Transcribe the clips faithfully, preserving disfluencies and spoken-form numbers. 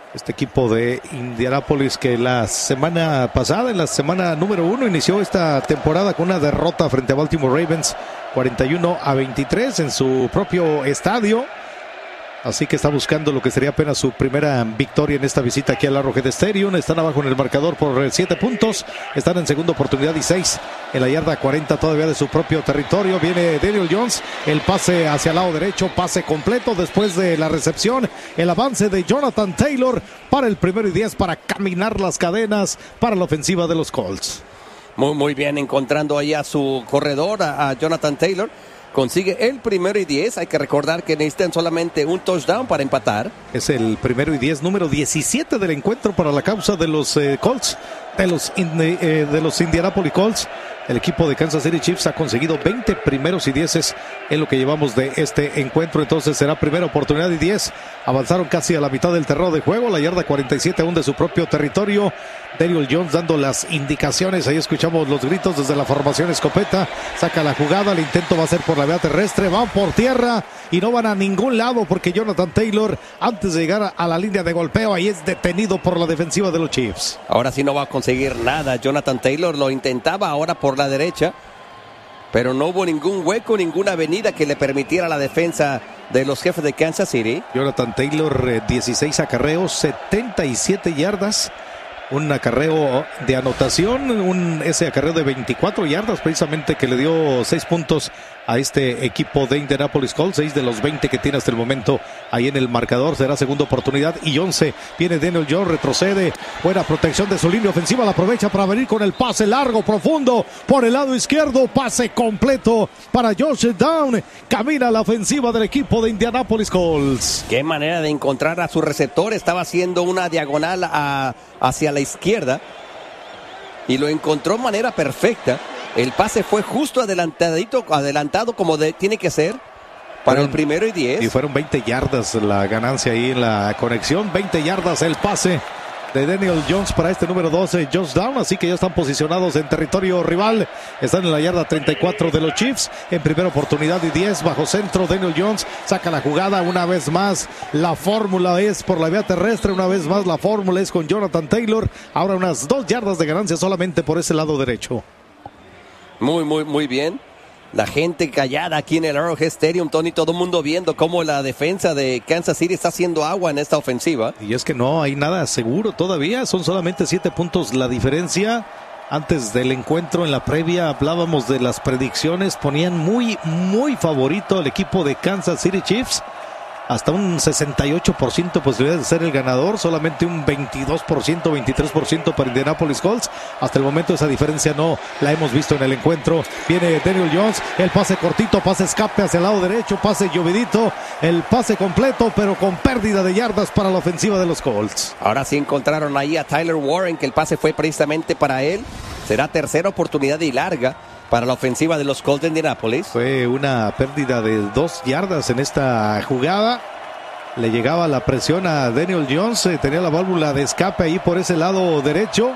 Este equipo de Indianápolis que la semana pasada, en la semana número uno, inició esta temporada con una derrota frente a Baltimore Ravens, cuarenta y uno a veintitrés en su propio estadio. Así que está buscando lo que sería apenas su primera victoria en esta visita aquí al Arrowhead Stadium. Están abajo en el marcador por siete puntos. Están en segunda oportunidad y seis en la yarda cuarenta todavía de su propio territorio. Viene Daniel Jones, el pase hacia el lado derecho, pase completo después de la recepción. El avance de Jonathan Taylor para el primero y diez para caminar las cadenas para la ofensiva de los Colts. Muy, muy bien, encontrando ahí a su corredor, a, a Jonathan Taylor. Consigue el primero y diez. Hay que recordar que necesitan solamente un touchdown para empatar. Es el primero y diez, número diecisiete del encuentro para la causa de los eh, Colts, de los, eh, de los Indianapolis Colts. El equipo de Kansas City Chiefs ha conseguido veinte primeros y dieces en lo que llevamos de este encuentro. Entonces será primera oportunidad y diez. Avanzaron casi a la mitad del terreno de juego. La yarda cuarenta y siete aún de su propio territorio. Daniel Jones dando las indicaciones. Ahí escuchamos los gritos desde la formación escopeta. Saca la jugada. El intento va a ser por la vía terrestre. Van por tierra y no van a ningún lado porque Jonathan Taylor, antes de llegar a la línea de golpeo, ahí es detenido por la defensiva de los Chiefs. Ahora sí no va a conseguir nada. Jonathan Taylor lo intentaba ahora por la derecha, pero no hubo ningún hueco, ninguna avenida que le permitiera a la defensa de los jefes de Kansas City. Jonathan Taylor, eh, dieciséis acarreos, setenta y siete yardas. Un acarreo de anotación, un, ese acarreo de veinticuatro yardas precisamente que le dio seis puntos a este equipo de Indianapolis Colts, seis de los veinte que tiene hasta el momento ahí en el marcador. Será segunda oportunidad y once. Viene Daniel Jones, retrocede, buena protección de su línea ofensiva, la aprovecha para venir con el pase largo, profundo, por el lado izquierdo, pase completo para Josh Down. Camina la ofensiva del equipo de Indianapolis Colts. Qué manera de encontrar a su receptor, estaba haciendo una diagonal a, hacia la izquierda y lo encontró de manera perfecta. El pase fue justo adelantadito, adelantado como de, tiene que ser para fueron, el primero y diez. Y fueron veinte yardas la ganancia ahí en la conexión. veinte yardas el pase de Daniel Jones para este número doce, Josh Down. Así que ya están posicionados en territorio rival. Están en la yarda treinta y cuatro de los Chiefs. En primera oportunidad y diez bajo centro. Daniel Jones saca la jugada una vez más. La fórmula es por la vía terrestre. Una vez más la fórmula es con Jonathan Taylor. Ahora unas dos yardas de ganancia solamente por ese lado derecho. Muy, muy, muy bien. La gente callada aquí en el Arrowhead Stadium, Tony, todo el mundo viendo cómo la defensa de Kansas City está haciendo agua en esta ofensiva. Y es que no hay nada seguro todavía, son solamente siete puntos la diferencia. Antes del encuentro, en la previa, hablábamos de las predicciones, ponían muy, muy favorito al equipo de Kansas City Chiefs. Hasta un sesenta y ocho por ciento posibilidad de ser el ganador, solamente un veintidós por ciento, veintitrés por ciento para Indianapolis Colts. Hasta el momento esa diferencia no la hemos visto en el encuentro. Viene Daniel Jones, el pase cortito, pase escape hacia el lado derecho, pase llovidito, el pase completo, pero con pérdida de yardas para la ofensiva de los Colts. Ahora sí encontraron ahí a Tyler Warren, que el pase fue precisamente para él. Será tercera oportunidad y larga para la ofensiva de los Colts de Indianapolis. Fue una pérdida de dos yardas en esta jugada. Le llegaba la presión a Daniel Jones. Eh, tenía la válvula de escape ahí por ese lado derecho.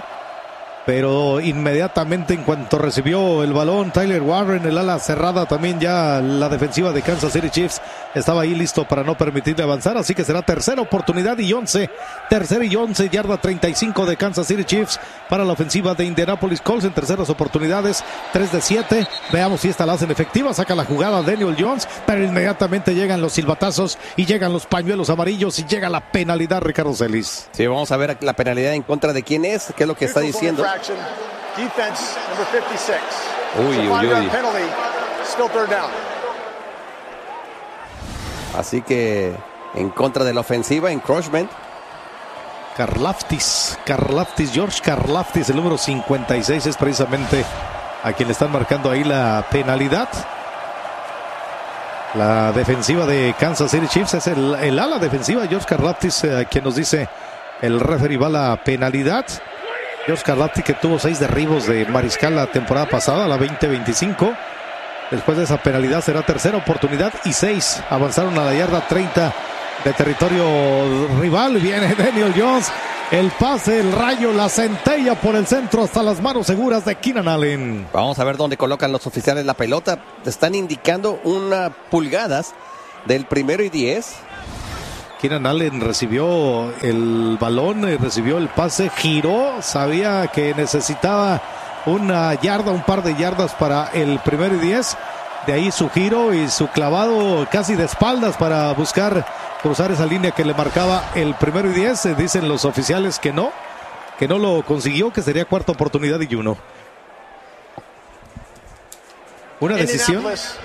Pero inmediatamente en cuanto recibió el balón Tyler Warren, el ala cerrada, también ya la defensiva de Kansas City Chiefs estaba ahí listo para no permitirle avanzar. Así que será tercera oportunidad y once. Tercera y once, yarda treinta y cinco de Kansas City Chiefs para la ofensiva de Indianapolis Colts en terceras oportunidades. tres de siete. Veamos si esta la hacen efectiva. Saca la jugada Daniel Jones, pero inmediatamente llegan los silbatazos y llegan los pañuelos amarillos y llega la penalidad, Ricardo Celis. Sí, vamos a ver la penalidad en contra de quién es, qué es lo que está diciendo. Defense number fifty-six. Uy, uy, uy. Still third down. Así que en contra de la ofensiva, encroachment. Karlaftis, Karlaftis, George Karlaftis, el número cincuenta y seis es precisamente a quien le están marcando ahí la penalidad. La defensiva de Kansas City Chiefs es el, el ala defensiva, George Karlaftis, eh, quien nos dice el referee va la penalidad. George Karlaftis, que tuvo seis derribos de mariscal la temporada pasada, la veinte veinticinco. Después de esa penalidad será tercera oportunidad y seis. Avanzaron a la yarda treinta de territorio rival. Viene Daniel Jones. El pase, el rayo, la centella por el centro hasta las manos seguras de Keenan Allen. Vamos a ver dónde colocan los oficiales la pelota. Están indicando unas pulgadas del primero y diez. Keenan Allen recibió el balón, eh, recibió el pase, giró, sabía que necesitaba una yarda, un par de yardas para el primero y diez. De ahí su giro y su clavado casi de espaldas para buscar cruzar esa línea que le marcaba el primero y diez. Eh, dicen los oficiales que no, que no lo consiguió, que sería cuarta oportunidad y uno. Una decisión.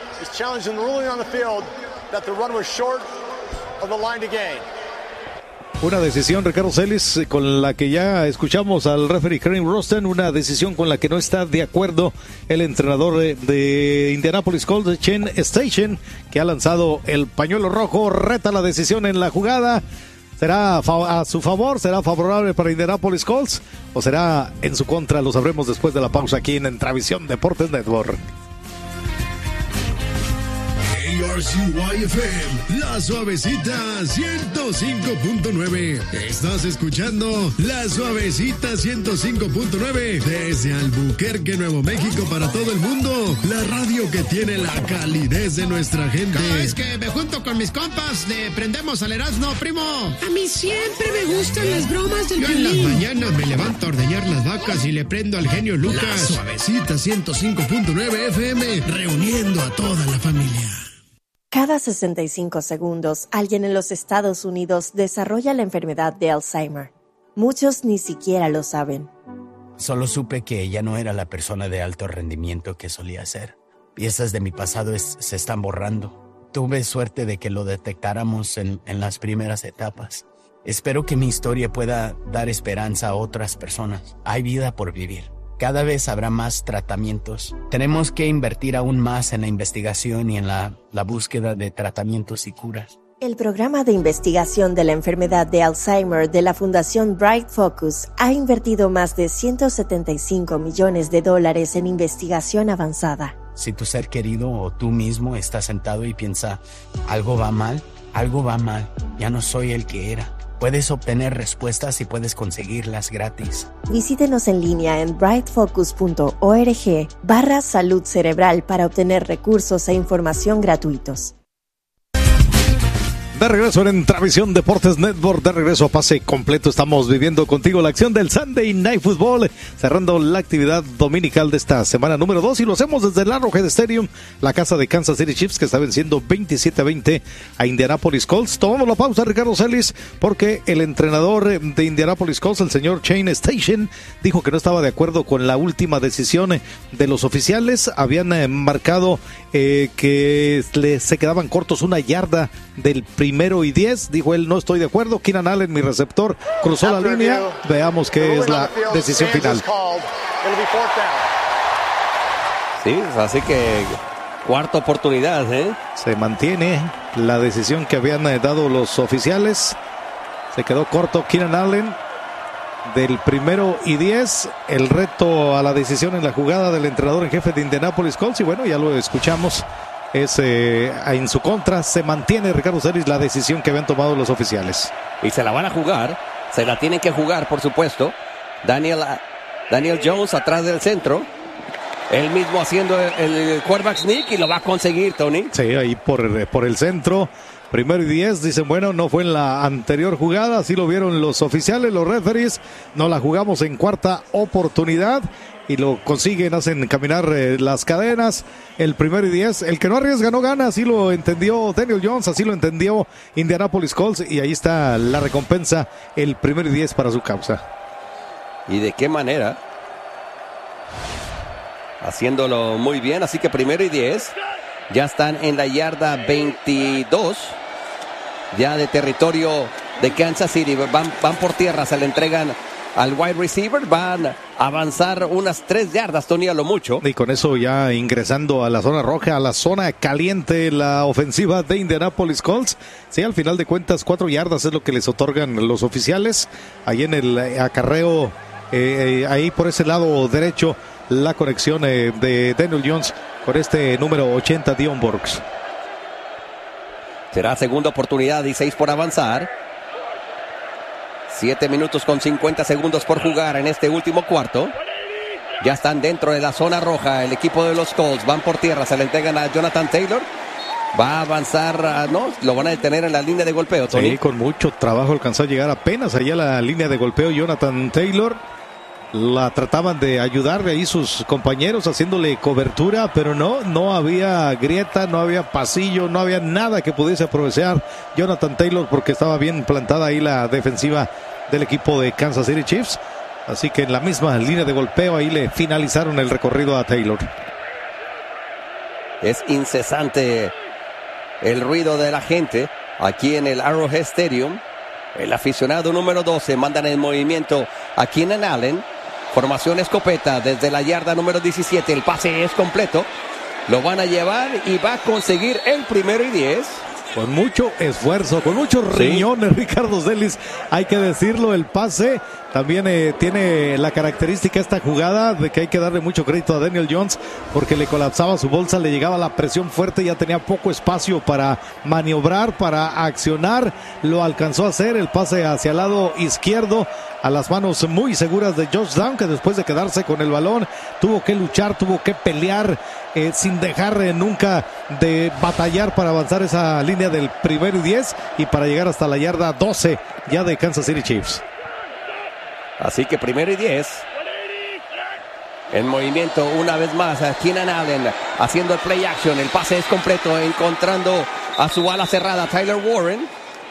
Una decisión, Ricardo Celis, con la que ya escuchamos al referee Kareem Rosten, una decisión con la que no está de acuerdo el entrenador de, de Indianapolis Colts, Shane Steichen, que ha lanzado el pañuelo rojo, reta la decisión en la jugada. ¿Será a su favor? ¿Será favorable para Indianapolis Colts? ¿O será en su contra? Lo sabremos después de la pausa aquí en Entravisión Deportes Network. A R C Y F M, La Suavecita ciento cinco punto nueve. Estás escuchando La Suavecita ciento cinco punto nueve desde Albuquerque, Nuevo México, para todo el mundo. La radio que tiene la calidez de nuestra gente. Cada vez que me junto con mis compas, le prendemos al Erasmo, primo. A mí siempre me gustan las bromas del Yo en las Piolín. mañanas me levanto a ordeñar las vacas y le prendo al genio La Lucas. Suavecita ciento cinco punto nueve F M, reuniendo a toda la familia. Cada sesenta y cinco segundos, alguien en los Estados Unidos desarrolla la enfermedad de Alzheimer. Muchos ni siquiera lo saben. Solo supe que ella no era la persona de alto rendimiento que solía ser. Piezas de mi pasado es, se están borrando. Tuve suerte de que lo detectáramos en, en las primeras etapas. Espero que mi historia pueda dar esperanza a otras personas. Hay vida por vivir. Cada vez habrá más tratamientos. Tenemos que invertir aún más en la investigación y en la, la búsqueda de tratamientos y curas. El programa de investigación de la enfermedad de Alzheimer de la Fundación Bright Focus ha invertido más de ciento setenta y cinco millones de dólares en investigación avanzada. Si tu ser querido o tú mismo estás sentado y piensa, algo va mal, algo va mal, ya no soy el que era. Puedes obtener respuestas y puedes conseguirlas gratis. Visítenos en línea en brightfocus punto org barra salud cerebral para obtener recursos e información gratuitos. De regreso en Entravisión Deportes Network, de regreso a pase completo, estamos viviendo contigo la acción del Sunday Night Football, cerrando la actividad dominical de esta semana número dos, y lo hacemos desde el Arrowhead Stadium, la casa de Kansas City Chiefs, que está venciendo veintisiete a veinte a Indianapolis Colts. Tomamos la pausa, Ricardo Celis, porque el entrenador de Indianapolis Colts, el señor Shane Steichen, dijo que no estaba de acuerdo con la última decisión de los oficiales. Habían eh, marcado eh, que le, se quedaban cortos una yarda del primero y diez, dijo él, no estoy de acuerdo. Keenan Allen, mi receptor, cruzó la línea. Veamos qué es la decisión final. Sí, así que cuarta oportunidad, ¿eh? Se mantiene la decisión que habían dado los oficiales. Se quedó corto Keenan Allen del primero y diez. El reto a la decisión en la jugada del entrenador en jefe de Indianapolis Colts, y bueno, ya lo escuchamos. Es eh, en su contra, se mantiene, Ricardo Celis, la decisión que habían tomado los oficiales. Y se la van a jugar, se la tienen que jugar, por supuesto. Daniel, Daniel Jones atrás del centro, él mismo haciendo el, el quarterback sneak, y lo va a conseguir, Tony. Sí, ahí por, por el centro, primero y diez, dicen, bueno, no fue en la anterior jugada, así lo vieron los oficiales, los referees, no la jugamos en cuarta oportunidad. Y lo consiguen, hacen caminar eh, las cadenas. El primero y diez, el que no arriesga no gana, así lo entendió Daniel Jones, así lo entendió Indianapolis Colts, y ahí está la recompensa, el primero y diez para su causa. ¿Y de qué manera? Haciéndolo muy bien, así que primero y diez, ya están en la yarda veintidós, ya de territorio de Kansas City, van, van por tierra, se le entregan al wide receiver, van a avanzar unas tres yardas, Tony, a lo mucho. Y con eso ya ingresando a la zona roja, a la zona caliente, la ofensiva de Indianapolis Colts. Sí, al final de cuentas, cuatro yardas es lo que les otorgan los oficiales. Ahí en el acarreo, eh, ahí por ese lado derecho, la conexión eh, de Daniel Jones con este número ochenta, Dion Burks. Será segunda oportunidad y seis por avanzar. Siete minutos con cincuenta segundos por jugar en este último cuarto. Ya están dentro de la zona roja el equipo de los Colts. Van por tierra, se le entregan a Jonathan Taylor. Va a avanzar, no, lo van a detener en la línea de golpeo, Tony. Sí, con mucho trabajo alcanzó a llegar apenas allá a la línea de golpeo Jonathan Taylor. La trataban de ayudar de ahí sus compañeros haciéndole cobertura, pero no, no había grieta, no había pasillo, no había nada que pudiese aprovechar Jonathan Taylor porque estaba bien plantada ahí la defensiva del equipo de Kansas City Chiefs. Así que en la misma línea de golpeo ahí le finalizaron el recorrido a Taylor. Es incesante el ruido de la gente aquí en el Arrowhead Stadium. El aficionado número doce mandan en movimiento a Keenan Allen. Formación escopeta desde la yarda número diecisiete. El pase es completo. Lo van a llevar y va a conseguir el primero y diez. Con mucho esfuerzo, con muchos riñones, sí. Ricardo Celis, hay que decirlo, el pase también eh, tiene la característica esta jugada de que hay que darle mucho crédito a Daniel Jones porque le colapsaba su bolsa, le llegaba la presión fuerte, ya tenía poco espacio para maniobrar, para accionar, lo alcanzó a hacer, el pase hacia el lado izquierdo a las manos muy seguras de Josh Down, que después de quedarse con el balón tuvo que luchar, tuvo que pelear eh, sin dejar eh, nunca de batallar para avanzar esa línea del primero y diez y para llegar hasta la yarda doce ya de Kansas City Chiefs. Así que primero y diez. En movimiento una vez más a Keenan Allen haciendo el play action. El pase es completo, encontrando a su ala cerrada Tyler Warren.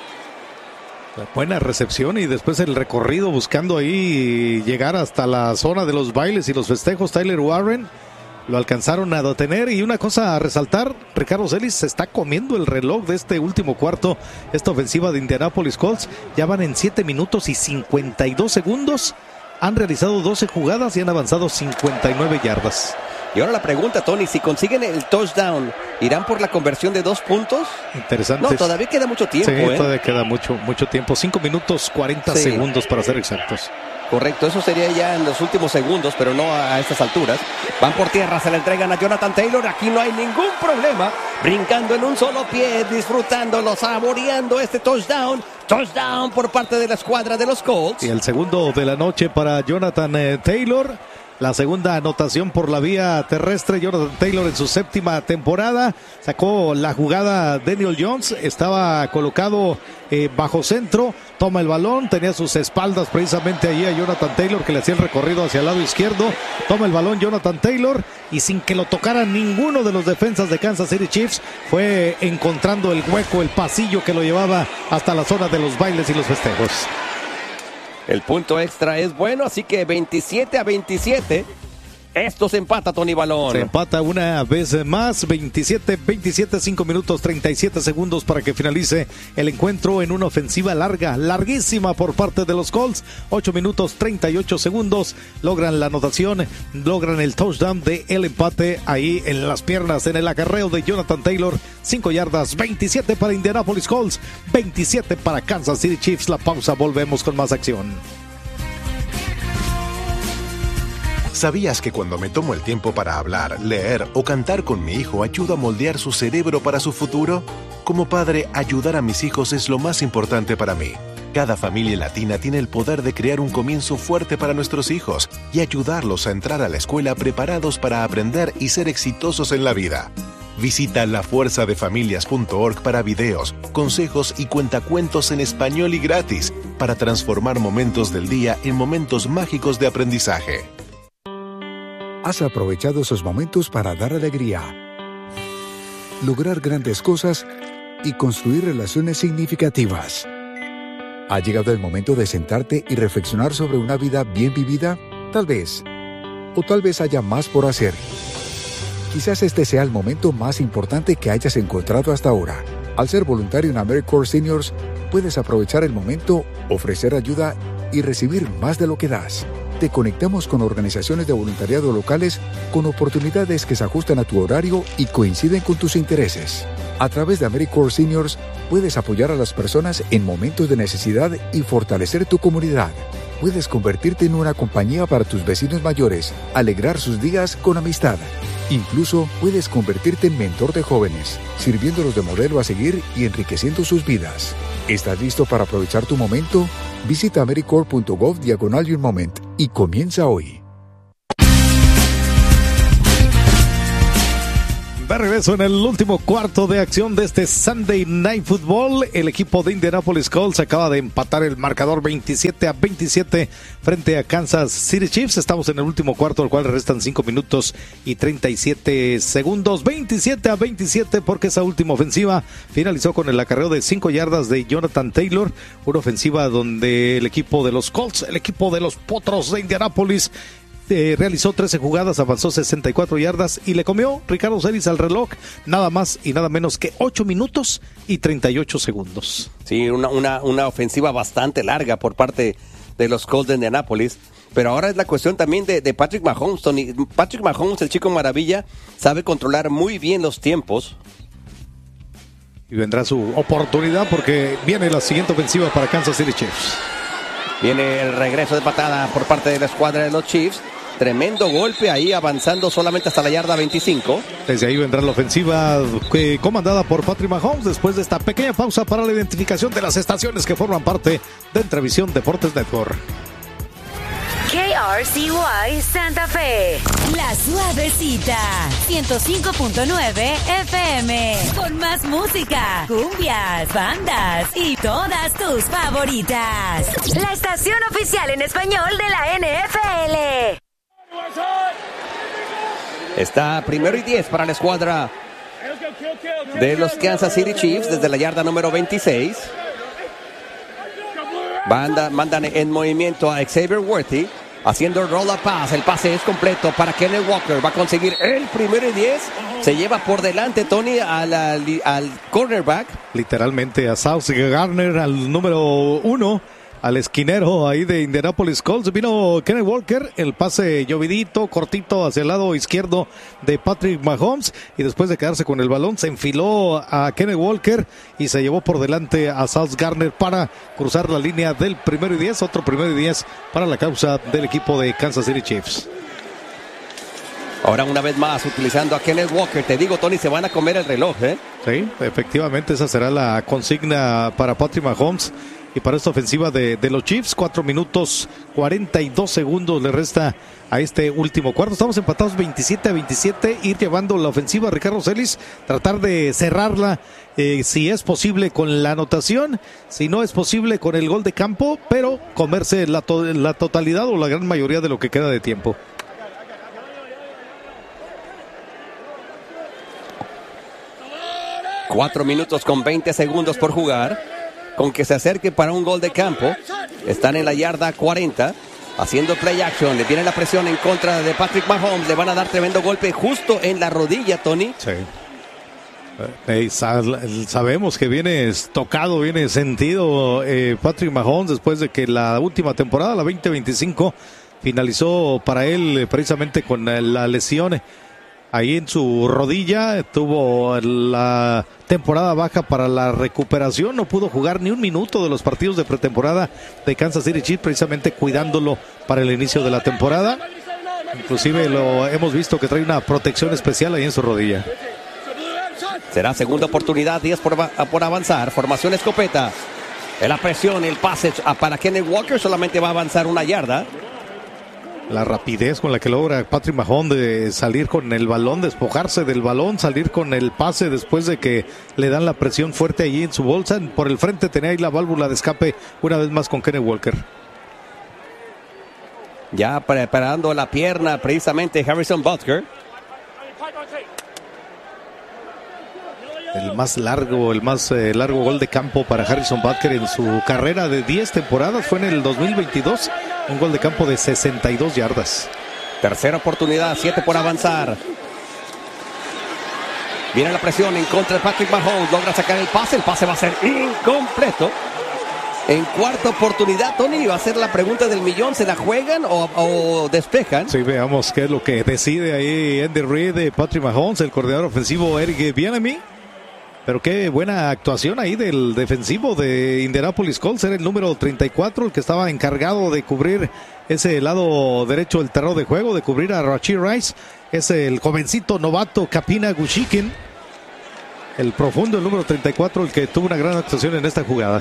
Buena recepción y después el recorrido buscando ahí llegar hasta la zona de los bailes y los festejos. Tyler Warren lo alcanzaron a detener y una cosa a resaltar, Ricardo Celis, se está comiendo el reloj de este último cuarto, esta ofensiva de Indianapolis Colts. Ya van en siete minutos y cincuenta y dos segundos, han realizado doce jugadas y han avanzado cincuenta y nueve yardas. Y ahora la pregunta, Tony, si consiguen el touchdown, ¿irán por la conversión de dos puntos? Interesante. No, todavía queda mucho tiempo. Sí, ¿eh? todavía queda mucho, mucho tiempo, cinco minutos cuarenta sí. segundos para ser exactos. Correcto, eso sería ya en los últimos segundos, pero no a estas alturas. Van por tierra, se la entregan a Jonathan Taylor. Aquí no hay ningún problema. Brincando en un solo pie, disfrutándolo, saboreando este touchdown. Touchdown por parte de la escuadra de los Colts. Y el segundo de la noche para Jonathan eh, Taylor. La segunda anotación por la vía terrestre. Jonathan Taylor en su séptima temporada. Sacó la jugada Daniel Jones. Estaba colocado eh, bajo centro. Toma el balón. Tenía sus espaldas precisamente allí a Jonathan Taylor, que le hacía el recorrido hacia el lado izquierdo. Toma el balón Jonathan Taylor. Y sin que lo tocara ninguno de los defensas de Kansas City Chiefs, fue encontrando el hueco, el pasillo que lo llevaba hasta la zona de los bailes y los festejos. El punto extra es bueno, así que veintisiete a veintisiete. Esto se empata, Tony Balón. Se empata una vez más, veintisiete veintisiete, cinco minutos treinta y siete segundos para que finalice el encuentro en una ofensiva larga, larguísima por parte de los Colts. ocho minutos treinta y ocho segundos, logran la anotación, logran el touchdown de el empate ahí en las piernas, en el acarreo de Jonathan Taylor. cinco yardas, veintisiete para Indianapolis Colts, veintisiete para Kansas City Chiefs. La pausa, volvemos con más acción. ¿Sabías que cuando me tomo el tiempo para hablar, leer o cantar con mi hijo ayudo a moldear su cerebro para su futuro? Como padre, ayudar a mis hijos es lo más importante para mí. Cada familia latina tiene el poder de crear un comienzo fuerte para nuestros hijos y ayudarlos a entrar a la escuela preparados para aprender y ser exitosos en la vida. Visita la fuerza de familias punto org para videos, consejos y cuentacuentos en español y gratis para transformar momentos del día en momentos mágicos de aprendizaje. Has aprovechado esos momentos para dar alegría, lograr grandes cosas y construir relaciones significativas. ¿Ha llegado el momento de sentarte y reflexionar sobre una vida bien vivida? Tal vez. O tal vez haya más por hacer. Quizás este sea el momento más importante que hayas encontrado hasta ahora. Al ser voluntario en AmeriCorps Seniors, puedes aprovechar el momento, ofrecer ayuda y recibir más de lo que das. Te conectamos con organizaciones de voluntariado locales con oportunidades que se ajustan a tu horario y coinciden con tus intereses. A través de AmeriCorps Seniors, puedes apoyar a las personas en momentos de necesidad y fortalecer tu comunidad. Puedes convertirte en una compañía para tus vecinos mayores, alegrar sus días con amistad. Incluso puedes convertirte en mentor de jóvenes, sirviéndolos de modelo a seguir y enriqueciendo sus vidas. ¿Estás listo para aprovechar tu momento? Visita americorps punto gov diagonal un moment y comienza hoy. De regreso en el último cuarto de acción de este Sunday Night Football, el equipo de Indianapolis Colts acaba de empatar el marcador veintisiete a veintisiete frente a Kansas City Chiefs. Estamos en el último cuarto, al cual restan cinco minutos y treinta y siete segundos. veintisiete a veintisiete, porque esa última ofensiva finalizó con el acarreo de cinco yardas de Jonathan Taylor. Una ofensiva donde el equipo de los Colts, el equipo de los Potros de Indianapolis, Eh, realizó trece jugadas, avanzó sesenta y cuatro yardas y le comió Ricardo Celis al reloj nada más y nada menos que ocho minutos y treinta y ocho segundos. Sí, una, una, una ofensiva bastante larga por parte de los Colts de Indianapolis. Pero ahora es la cuestión también de, de Patrick Mahomes. Tony. Patrick Mahomes, el chico maravilla, sabe controlar muy bien los tiempos. Y vendrá su oportunidad porque viene la siguiente ofensiva para Kansas City Chiefs. Viene el regreso de patada por parte de la escuadra de los Chiefs. Tremendo golpe ahí, avanzando solamente hasta la yarda veinticinco. Desde ahí vendrá la ofensiva eh, comandada por Patrick Mahomes después de esta pequeña pausa para la identificación de las estaciones que forman parte de Entrevisión Deportes Network. K R C Y Santa Fe, La Suavecita, ciento cinco punto nueve F M, con más música, cumbias, bandas y todas tus favoritas. La estación oficial en español de la N F L. Está primero y diez para la escuadra de los Kansas City Chiefs desde la yarda número veintiséis. Banda, mandan en movimiento a Xavier Worthy, haciendo el roll up pass. El pase es completo para Kenneth Walker. Va a conseguir el primero y diez. Se lleva por delante, Tony, al, al, al cornerback. Literalmente a Sauce Gardner, al número uno, al esquinero ahí de Indianapolis Colts. Vino Kenneth Walker, el pase llovidito, cortito hacia el lado izquierdo de Patrick Mahomes, y después de quedarse con el balón se enfiló a Kenneth Walker y se llevó por delante a Sauce Gardner para cruzar la línea del primero y diez. Otro primero y diez para la causa del equipo de Kansas City Chiefs. Ahora una vez más utilizando a Kenneth Walker. Te digo, Tony, se van a comer el reloj, ¿eh? Sí, efectivamente esa será la consigna para Patrick Mahomes y para esta ofensiva de, de los Chiefs. Cuatro minutos cuarenta y dos segundos le resta a este último cuarto. Estamos empatados veintisiete a veintisiete. Ir llevando la ofensiva, Ricardo Celis, tratar de cerrarla eh, si es posible con la anotación, si no es posible con el gol de campo, pero comerse la, to- la totalidad o la gran mayoría de lo que queda de tiempo. Cuatro minutos con veinte segundos por jugar. Con que se acerque para un gol de campo. Están en la yarda cuarenta. Haciendo play action. Le viene la presión en contra de Patrick Mahomes. Le van a dar tremendo golpe justo en la rodilla, Tony. Sí. Eh, sabemos que viene tocado, viene sentido eh, Patrick Mahomes después de que la última temporada, la veinte veinticinco, finalizó para él eh, precisamente con la lesión ahí en su rodilla. Tuvo la temporada baja para la recuperación, no pudo jugar ni un minuto de los partidos de pretemporada de Kansas City Chiefs, precisamente cuidándolo para el inicio de la temporada. Inclusive lo hemos visto que trae una protección especial ahí en su rodilla. Será segunda oportunidad, diez por, por avanzar. Formación escopeta. En la presión, el pase para Kenneth Walker solamente va a avanzar una yarda. La rapidez con la que logra Patrick Mahomes de salir con el balón, despojarse del balón, salir con el pase después de que le dan la presión fuerte allí en su bolsa. Por el frente tenía ahí la válvula de escape una vez más con Kenneth Walker. Ya preparando la pierna precisamente Harrison Butker. El más largo, el más eh, largo gol de campo para Harrison Butker en su carrera de diez temporadas fue en el dos mil veintidós, un gol de campo de sesenta y dos yardas. Tercera oportunidad, siete por avanzar. Viene la presión en contra de Patrick Mahomes, logra sacar el pase, el pase va a ser incompleto. En cuarta oportunidad, Tony, va a ser la pregunta del millón, ¿se la juegan o, o despejan? Sí, veamos qué es lo que decide ahí Andy Reid de Patrick Mahomes, el coordinador ofensivo Eric Bieniemy. Pero qué buena actuación ahí del defensivo de Indianapolis Colts. Era el número treinta y cuatro, el que estaba encargado de cubrir ese lado derecho del terreno de juego, de cubrir a Rashee Rice. Es el jovencito novato Kapina Gushikin, el profundo, el número treinta y cuatro, el que tuvo una gran actuación en esta jugada.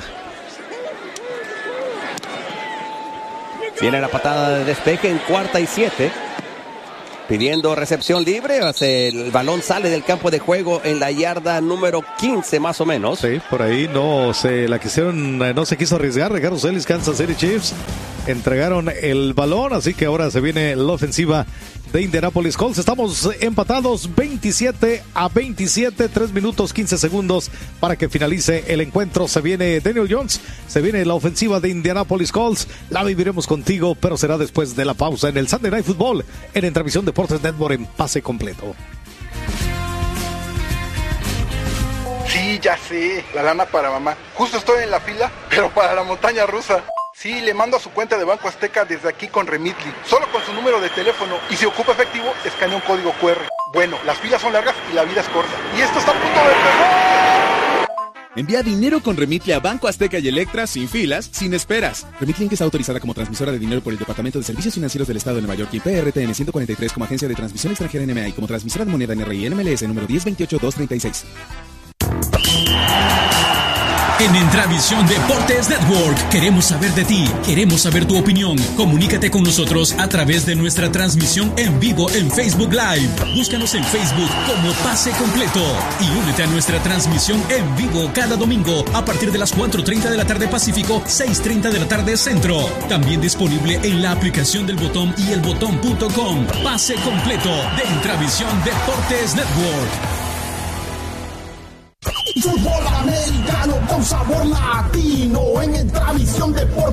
Viene la patada de despeje en cuarta y siete. pidiendo recepción libre. El balón sale del campo de juego en la yarda número quince más o menos. Sí, por ahí no se la quisieron, no se quiso arriesgar. Ricardo Celis, Kansas City Chiefs entregaron el balón, así que ahora se viene la ofensiva de Indianapolis Colts. Estamos empatados veintisiete a veintisiete, tres minutos quince segundos para que finalice el encuentro. Se viene Daniel Jones, se viene la ofensiva de Indianapolis Colts. La viviremos contigo, pero será después de la pausa en el Sunday Night Football en Entrevisión Deportes Network en pase completo. Sí, ya sé, la lana para mamá. Justo estoy en la fila, pero para la montaña rusa. Sí, le mando a su cuenta de Banco Azteca desde aquí con Remitly, solo con su número de teléfono, y si ocupa efectivo, escanea un código cu erre. Bueno, las filas son largas y la vida es corta. Y esto está a punto de empezar. Envía dinero con Remitly a Banco Azteca y Electra sin filas, sin esperas. Remitly Inc está autorizada como transmisora de dinero por el Departamento de Servicios Financieros del Estado de Nueva York y P R T N ciento cuarenta y tres como agencia de transmisión extranjera N M A y como transmisora de moneda N R I N M L S número diez veintiocho dos treinta y seis. En Entravisión Deportes Network queremos saber de ti, queremos saber tu opinión. Comunícate con nosotros a través de nuestra transmisión en vivo en Facebook Live. Búscanos en Facebook como Pase Completo y únete a nuestra transmisión en vivo cada domingo a partir de las cuatro treinta de la tarde Pacífico, seis treinta de la tarde Centro. También disponible en la aplicación del Botón y el botón punto com. Pase Completo de Entravisión Deportes Network. Fútbol americano con sabor latino en Entravisión Deportes.